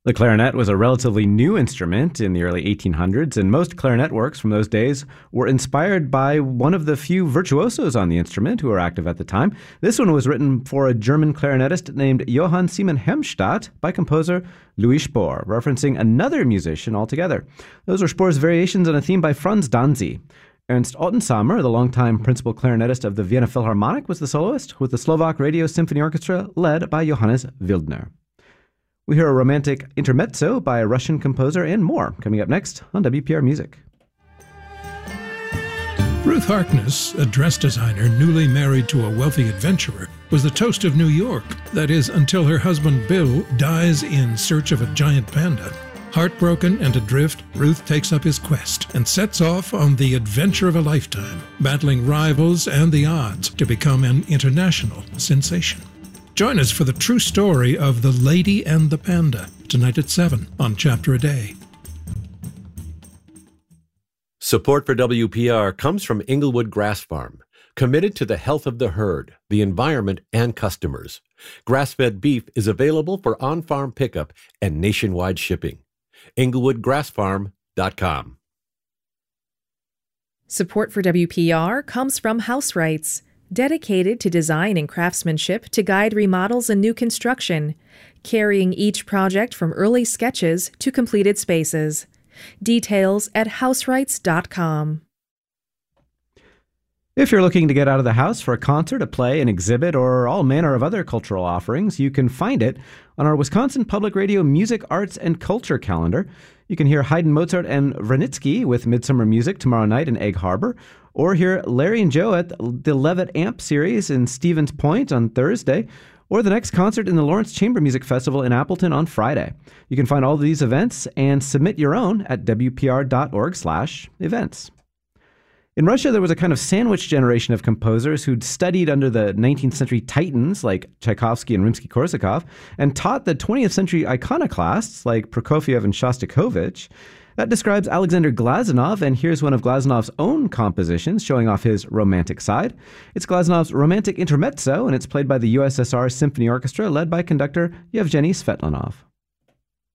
The clarinet was a relatively new instrument in the early 1800s, and most clarinet works from those days were inspired by one of the few virtuosos on the instrument who were active at the time. This one was written for a German clarinetist named Johann Simon Helmstadt by composer Louis Spohr, referencing another musician altogether. Those were Spohr's variations on a theme by Franz Danzy. Ernst Ottensamer, the longtime principal clarinetist of the Vienna Philharmonic, was the soloist, with the Slovak Radio Symphony Orchestra led by Johannes Wildner. We hear a romantic intermezzo by a Russian composer and more coming up next on WPR Music. Ruth Harkness, a dress designer newly married to a wealthy adventurer, was the toast of New York. That is, until her husband Bill dies in search of a giant panda. Heartbroken and adrift, Ruth takes up his quest and sets off on the adventure of a lifetime, battling rivals and the odds to become an international sensation. Join us for the true story of The Lady and the Panda, tonight at 7 on Chapter a Day. Support for WPR comes from Englewood Grass Farm, committed to the health of the herd, the environment, and customers. Grass-fed beef is available for on-farm pickup and nationwide shipping. EnglewoodGrassFarm.com. Support for WPR comes from House Rights, dedicated to design and craftsmanship to guide remodels and new construction, carrying each project from early sketches to completed spaces. Details at houserights.com. If you're looking to get out of the house for a concert, a play, an exhibit, or all manner of other cultural offerings, you can find it on our Wisconsin Public Radio Music, Arts, and Culture calendar. You can hear Haydn, Mozart, and Wranitzky with Midsummer Music tomorrow night in Egg Harbor, or hear Larry and Joe at the Levitt Amp Series in Stevens Point on Thursday, or the next concert in the Lawrence Chamber Music Festival in Appleton on Friday. You can find all of these events and submit your own at wpr.org/events. In Russia, there was a kind of sandwich generation of composers who'd studied under the 19th century titans like Tchaikovsky and Rimsky-Korsakov and taught the 20th century iconoclasts like Prokofiev and Shostakovich. That describes Alexander Glazunov, and here's one of Glazunov's own compositions showing off his romantic side. It's Glazunov's Romantic Intermezzo, and it's played by the USSR Symphony Orchestra led by conductor Yevgeny Svetlanov.